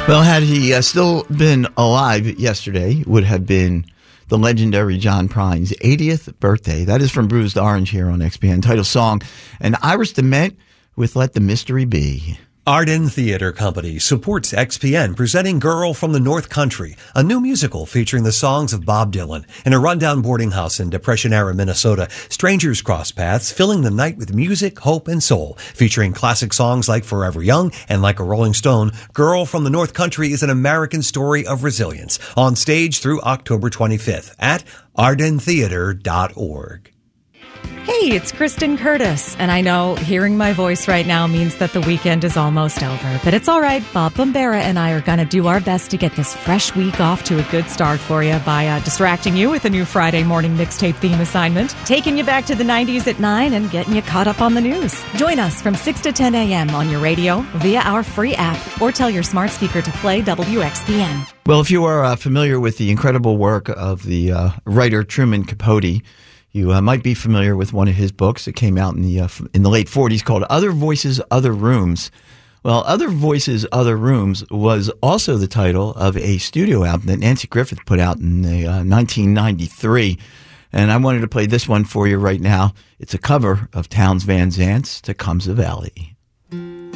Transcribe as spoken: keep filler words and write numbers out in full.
Well, had he uh, still been alive yesterday, would have been the legendary John Prine's eightieth birthday. That is from Bruised Orange here on X P N. Title song, and Iris DeMent with Let the Mystery Be. Arden Theater Company supports X P N, presenting Girl from the North Country, a new musical featuring the songs of Bob Dylan. In a rundown boarding house in Depression-era Minnesota, strangers cross paths, filling the night with music, hope, and soul. Featuring classic songs like Forever Young and Like a Rolling Stone, Girl from the North Country is an American story of resilience. On stage through October twenty-fifth at arden theater dot org. Hey, it's Kristen Curtis, and I know hearing my voice right now means that the weekend is almost over, but it's all right. Bob Bombera and I are going to do our best to get this fresh week off to a good start for you by uh, distracting you with a new Friday morning mixtape theme assignment, taking you back to the nineties at nine, and getting you caught up on the news. Join us from six to ten a.m. on your radio, via our free app, or tell your smart speaker to play W X P N. Well, if you are uh, familiar with the incredible work of the uh, writer Truman Capote, you uh, might be familiar with one of his books that came out in the uh, in the late forties called Other Voices, Other Rooms. Well, Other Voices, Other Rooms was also the title of a studio album that Nanci Griffith put out in the, uh, nineteen ninety-three. And I wanted to play this one for you right now. It's a cover of Townes Van Zant's Tecumseh Valley.